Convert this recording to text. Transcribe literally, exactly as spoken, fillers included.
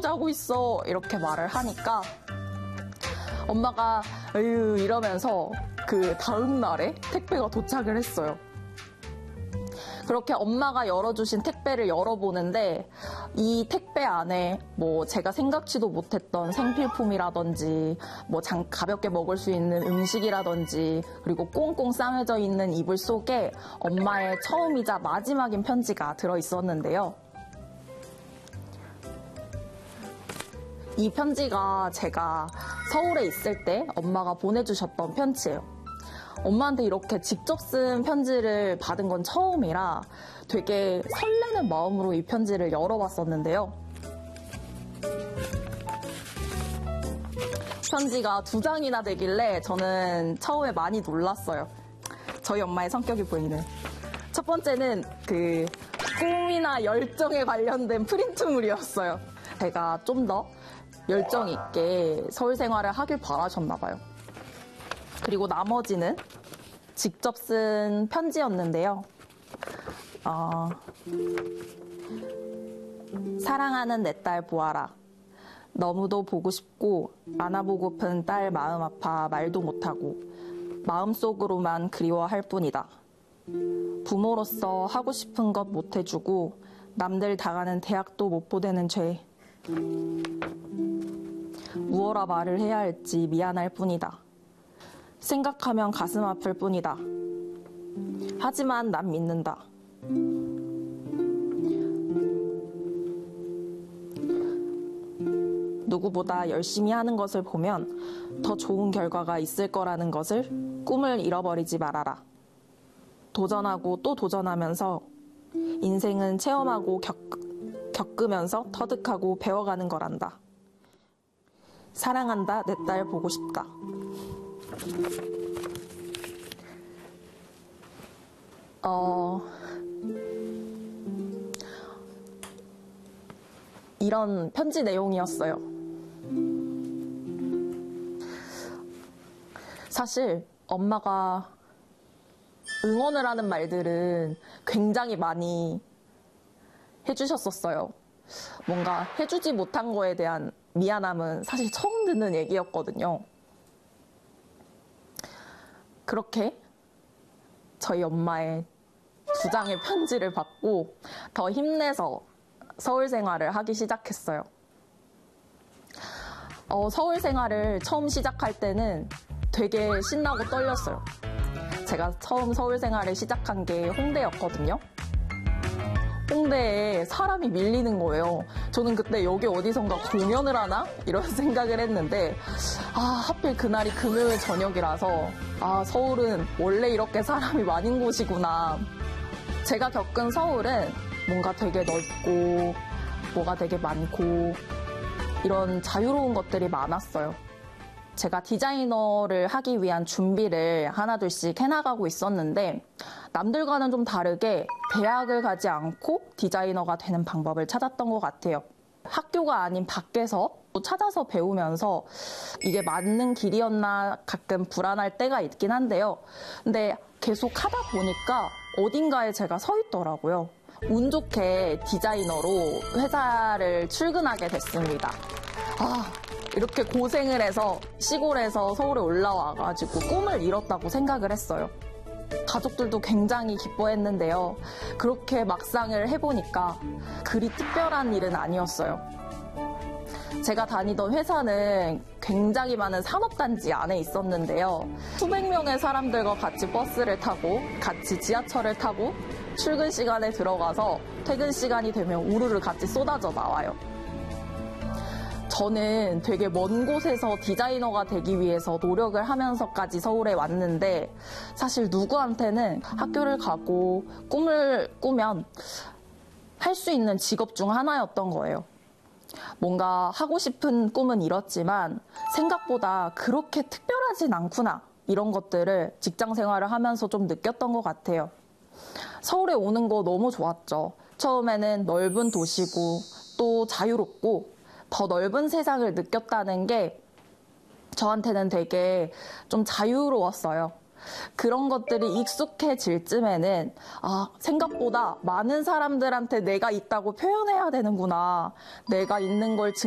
자고 있어 이렇게 말을 하니까 엄마가 에휴 이러면서 그 다음 날에 택배가 도착을 했어요. 그렇게 엄마가 열어주신 택배를 열어보는데 이 택배 안에 뭐 제가 생각지도 못했던 생필품이라든지 뭐 장, 가볍게 먹을 수 있는 음식이라든지 그리고 꽁꽁 싸매져 있는 이불 속에 엄마의 처음이자 마지막인 편지가 들어있었는데요. 이 편지가 제가 서울에 있을 때 엄마가 보내주셨던 편지예요. 엄마한테 이렇게 직접 쓴 편지를 받은 건 처음이라 되게 설레는 마음으로 이 편지를 열어봤었는데요. 편지가 두 장이나 되길래 저는 처음에 많이 놀랐어요. 저희 엄마의 성격이 보이는. 첫 번째는 그 꿈이나 열정에 관련된 프린트물이었어요. 제가 좀 더 열정 있게 서울 생활을 하길 바라셨나 봐요. 그리고 나머지는 직접 쓴 편지였는데요. 어, 사랑하는 내 딸 보아라. 너무도 보고 싶고 안아보고픈 딸 마음 아파 말도 못하고 마음속으로만 그리워할 뿐이다. 부모로서 하고 싶은 것 못해주고 남들 다 가는 대학도 못 보내는 죄. 무어라 말을 해야 할지 미안할 뿐이다. 생각하면 가슴 아플 뿐이다. 하지만 난 믿는다. 누구보다 열심히 하는 것을 보면 더 좋은 결과가 있을 거라는 것을 꿈을 잃어버리지 말아라. 도전하고 또 도전하면서 인생은 체험하고 겪, 겪으면서 터득하고 배워가는 거란다. 사랑한다. 내 딸 보고 싶다. 어, 이런 편지 내용이었어요. 사실 엄마가 응원을 하는 말들은 굉장히 많이 해주셨었어요. 뭔가 해주지 못한 거에 대한 미안함은 사실 처음 듣는 얘기였거든요. 그렇게 저희 엄마의 두 장의 편지를 받고 더 힘내서 서울 생활을 하기 시작했어요. 어, 서울 생활을 처음 시작할 때는 되게 신나고 떨렸어요. 제가 처음 서울 생활을 시작한 게 홍대였거든요. 홍대에 사람이 밀리는 거예요. 저는 그때 여기 어디선가 공연을 하나? 이런 생각을 했는데 아 하필 그날이 금요일 저녁이라서 아 서울은 원래 이렇게 사람이 많은 곳이구나. 제가 겪은 서울은 뭔가 되게 넓고 뭐가 되게 많고 이런 자유로운 것들이 많았어요. 제가 디자이너를 하기 위한 준비를 하나둘씩 해나가고 있었는데 남들과는 좀 다르게 대학을 가지 않고 디자이너가 되는 방법을 찾았던 것 같아요. 학교가 아닌 밖에서 찾아서 배우면서 이게 맞는 길이었나 가끔 불안할 때가 있긴 한데요. 근데 계속 하다 보니까 어딘가에 제가 서 있더라고요. 운 좋게 디자이너로 회사를 출근하게 됐습니다. 아, 이렇게 고생을 해서 시골에서 서울에 올라와가지고 꿈을 이뤘다고 생각을 했어요. 가족들도 굉장히 기뻐했는데요. 그렇게 막상을 해보니까 그리 특별한 일은 아니었어요. 제가 다니던 회사는 굉장히 많은 산업단지 안에 있었는데요. 수백 명의 사람들과 같이 버스를 타고 같이 지하철을 타고 출근 시간에 들어가서 퇴근 시간이 되면 우르르 같이 쏟아져 나와요. 저는 되게 먼 곳에서 디자이너가 되기 위해서 노력을 하면서까지 서울에 왔는데 사실 누구한테는 학교를 가고 꿈을 꾸면 할 수 있는 직업 중 하나였던 거예요. 뭔가 하고 싶은 꿈은 이렇지만 생각보다 그렇게 특별하진 않구나. 이런 것들을 직장 생활을 하면서 좀 느꼈던 것 같아요. 서울에 오는 거 너무 좋았죠. 처음에는 넓은 도시고 또 자유롭고 더 넓은 세상을 느꼈다는 게 저한테는 되게 좀 자유로웠어요. 그런 것들이 익숙해질 쯤에는 아, 생각보다 많은 사람들한테 내가 있다고 표현해야 되는구나. 내가 있는 걸 증